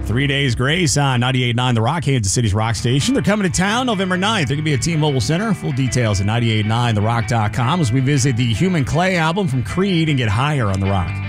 3 Days Grace on 98.9 The Rock, Kansas City's rock station. They're coming to town November 9th. They're going to be at T-Mobile Center. Full details at 98.9therock.com as we visit the Human Clay album from Creed and get higher on The Rock.